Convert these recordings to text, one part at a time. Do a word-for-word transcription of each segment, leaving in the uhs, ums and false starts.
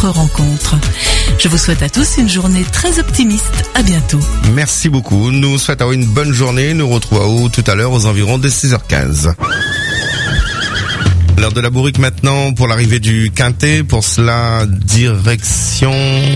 votre rencontre. Je vous souhaite à tous une journée très optimiste. À bientôt. Merci beaucoup. Nous souhaitons une bonne journée. Nous retrouvons tout à l'heure aux environs de six heures quinze. L'heure de la bourrique maintenant pour l'arrivée du Quintet. Pour cela, direction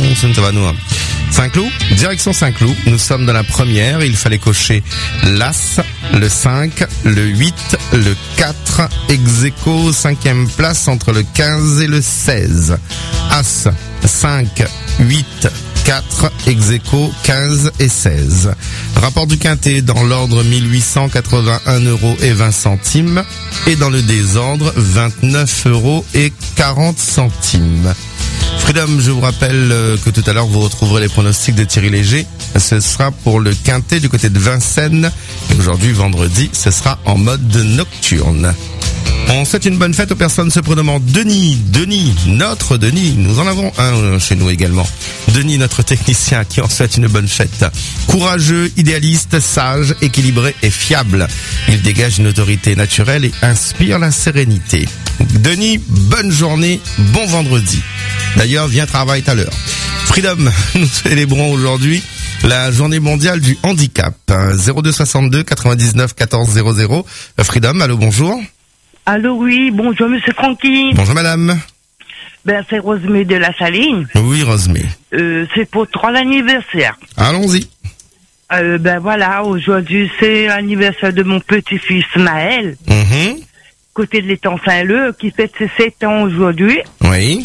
Saint-Cloud. Direction Saint-Cloud. Nous sommes dans la première. Il fallait cocher l'As, le cinq, le huit, le quatre. Ex-aequo, cinquième place entre le quinze et le seize. As, cinq, huit, quatre, ex-aequo, quinze et seize. Rapport du Quintet dans l'ordre mille huit cent quatre-vingt-un euros et vingt centimes et dans le désordre vingt-neuf euros et quarante centimes. Freedom, je vous rappelle que tout à l'heure vous retrouverez les pronostics de Thierry Léger. Ce sera pour le Quintet du côté de Vincennes. Et aujourd'hui, vendredi, ce sera en mode nocturne. On souhaite une bonne fête aux personnes se prénommant Denis, Denis, notre Denis. Nous en avons un chez nous également. Denis, notre technicien, qui en souhaite une bonne fête. Courageux, idéaliste, sage, équilibré et fiable. Il dégage une autorité naturelle et inspire la sérénité. Denis, bonne journée, bon vendredi. D'ailleurs, viens travailler tout à l'heure. Freedom, nous célébrons aujourd'hui la journée mondiale du handicap. zéro deux soixante-deux quatre-vingt-dix-neuf quatorze zéro zéro. Freedom, allô, bonjour. Allô, oui, bonjour, monsieur Francky. Bonjour, madame. Ben, c'est Rosemée de la Saline. Oui, Rosemée. Euh, c'est pour trois l'anniversaire. Allons-y. Euh, ben voilà, aujourd'hui, c'est l'anniversaire de mon petit-fils Maël. Mm-hmm. Côté de l'étang Saint-Leu, qui fête ses sept ans aujourd'hui. Oui.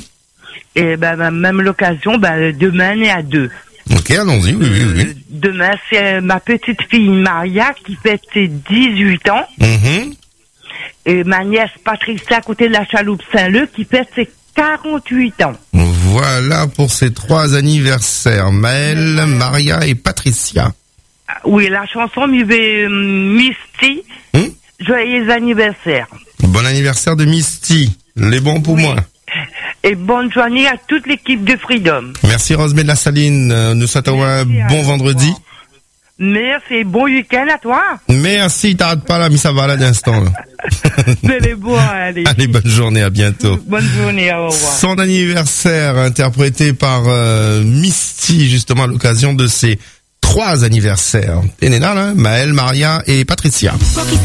Et ben, ben même l'occasion, ben, demain, est à deux. Ok, allons-y, oui, oui, oui. Euh, demain, c'est ma petite fille Maria, qui fête ses dix-huit ans. Mm-hmm. Et ma nièce Patricia, à côté de la chaloupe Saint-Leu, qui fête ses quarante-huit ans. Voilà pour ces trois anniversaires. Maëlle, Maria et Patricia. Oui, la chanson m'y fait Misty. Hum? Joyeux anniversaire. Bon anniversaire de Misty. Les bons pour Oui. moi. Et bonne journée à toute l'équipe de Freedom. Merci Rosemée de la Saline. Nous souhaitons un bon vendredi. Merci, bon week-end à toi. Merci, t'arrêtes pas là, mais ça va là d'instant. C'est les bois, allez. Allez, bonne journée, à bientôt. Bonne journée, au revoir. Son anniversaire interprété par euh, Misty, justement à l'occasion de ses trois anniversaires. Et Néna, là, Maëlle, Maria et Patricia.